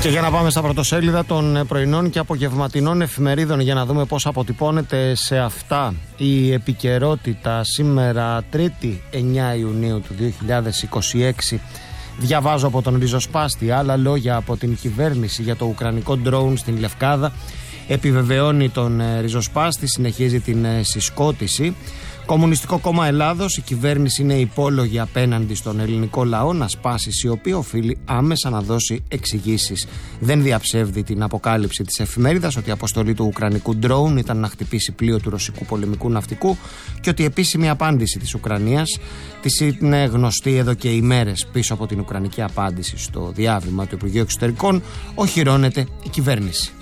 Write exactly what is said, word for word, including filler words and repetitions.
Και για να πάμε στα πρωτοσέλιδα των πρωινών και απογευματινών εφημερίδων για να δούμε πώς αποτυπώνεται σε αυτά η επικαιρότητα σήμερα Τρίτη εννιά Ιουνίου του δύο χιλιάδες είκοσι έξι. Διαβάζω από τον ριζοσπάστη άλλα λόγια από την κυβέρνηση για το ουκρανικό ντρόουν στην Λευκάδα. Επιβεβαιώνει τον ριζοσπάστη, συνεχίζει την συσκότηση. Κομμουνιστικό Κόμμα Ελλάδος, η κυβέρνηση είναι υπόλογη απέναντι στον ελληνικό λαό να σπάσει σιωπή, οφείλει άμεσα να δώσει εξηγήσεις. Δεν διαψεύδει την αποκάλυψη της εφημερίδας ότι η αποστολή του ουκρανικού ντρόουν ήταν να χτυπήσει πλοίο του ρωσικού πολεμικού ναυτικού και ότι η επίσημη απάντηση της Ουκρανίας της είναι γνωστή εδώ και ημέρες. Πίσω από την ουκρανική απάντηση στο διάβημα του Υπουργείου Εξωτερικών οχυρώνεται η κυβέρνηση.